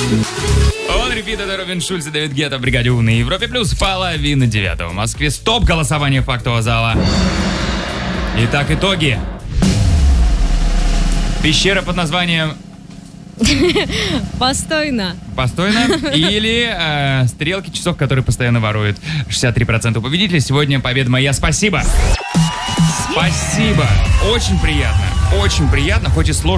Он репит, это Робин Шульц и Дэвид Гетта в бригаде У на Европе плюс 8:30 в Москве. Стоп голосование фактового зала. Итак, итоги. Пещера под названием Постойно. Постойно или стрелки часов, которые постоянно воруют. 63% победителей. Сегодня победа моя. Спасибо. Спасибо. Очень приятно. Очень приятно, хоть и сложно.